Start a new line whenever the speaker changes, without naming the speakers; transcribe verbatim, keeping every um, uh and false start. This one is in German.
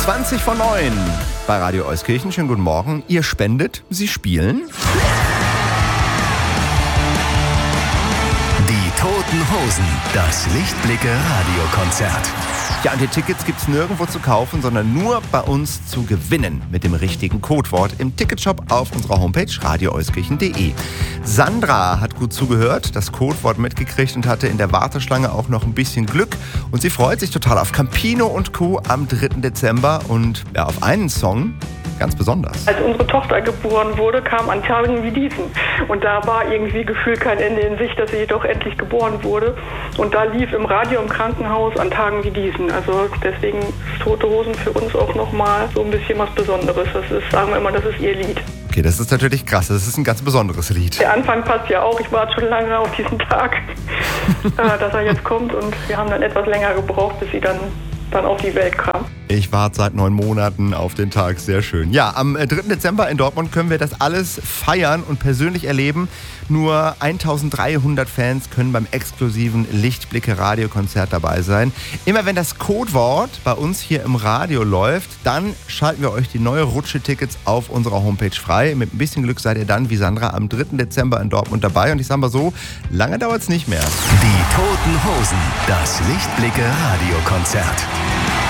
zwanzig vor neun bei Radio Euskirchen. Schönen guten Morgen. Ihr spendet, Sie spielen.
Die Toten Hosen, das Lichtblicke-Radiokonzert.
Ja, und die Tickets gibt's nirgendwo zu kaufen, sondern nur bei uns zu gewinnen mit dem richtigen Codewort im Ticketshop auf unserer Homepage radio euskirchen punkt de. Sandra hat gut zugehört, das Codewort mitgekriegt und hatte in der Warteschlange auch noch ein bisschen Glück. Und sie freut sich total auf Campino und Co. am dritten Dezember und ja, auf einen Song ganz besonders.
Als unsere Tochter geboren wurde, kam an Tagen wie diesen. Und da war irgendwie gefühlt kein Ende in Sicht, dass sie jedoch endlich geboren wurde. Und da lief im Radio im Krankenhaus an Tagen wie diesen. Also deswegen ist Tote Hosen für uns auch nochmal so ein bisschen was Besonderes. Das ist, sagen wir immer, das ist ihr Lied.
Okay, das ist natürlich krass. Das ist ein ganz besonderes Lied.
Der Anfang passt ja auch. Ich warte schon lange auf diesen Tag, dass er jetzt kommt. Und wir haben dann etwas länger gebraucht, bis sie dann, dann auf die Welt kam.
Ich warte seit neun Monaten auf den Tag. Sehr schön. Ja, am dritten Dezember in Dortmund können wir das alles feiern und persönlich erleben. Nur eintausenddreihundert Fans können beim exklusiven Lichtblicke-Radiokonzert dabei sein. Immer wenn das Codewort bei uns hier im Radio läuft, dann schalten wir euch die neue Rutsche-Tickets auf unserer Homepage frei. Mit ein bisschen Glück seid ihr dann, wie Sandra, am dritten Dezember in Dortmund dabei. Und ich sage mal so, lange dauert es nicht mehr.
Die Toten Hosen, das Lichtblicke-Radiokonzert.